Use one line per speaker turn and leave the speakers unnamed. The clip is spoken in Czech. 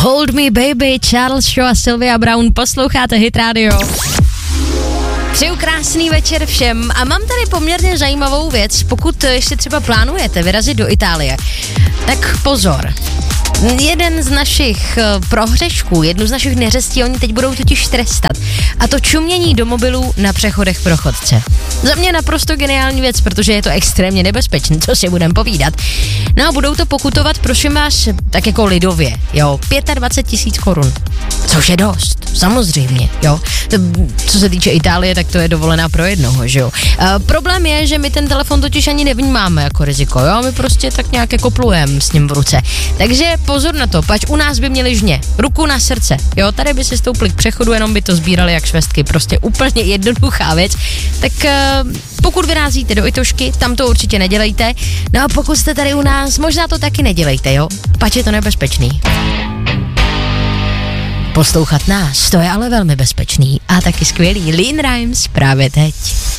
Hold Me Baby, Charles Shaw a Sylvia Brown, posloucháte Hit Radio. Přeju krásný večer všem a mám tady poměrně zajímavou věc, pokud ještě třeba plánujete vyrazit do Itálie, tak pozor. Jeden z našich prohřešků, jednu z našich neřestí, oni teď budou totiž trestat. A to čumění do mobilů na přechodech pro chodce. Za mě naprosto geniální věc, protože je to extrémně nebezpečné, co si budem povídat. No a budou to pokutovat, prosím vás, tak jako lidově, jo, 25 000 korun. Což je dost, samozřejmě, jo. Co se týče Itálie, tak to je dovolená pro jednoho, že jo. Problém je, že my ten telefon totiž ani nevnímáme jako riziko, jo, my prostě tak nějak jako plujeme s ním v ruce. Takže pozor na to, pač u nás by měli žně, ruku na srdce, jo, tady by si stoupli k přechodu, jenom by to sbírali jak švestky, prostě úplně jednoduchá věc. Tak pokud vyrazíte do Itošky, tam to určitě nedělejte, no a pokud jste tady u nás, možná to taky nedělejte, jo, pač je to nebezpečný. Poslouchat nás, to je ale velmi bezpečný a taky skvělý. Lean Rhymes právě teď.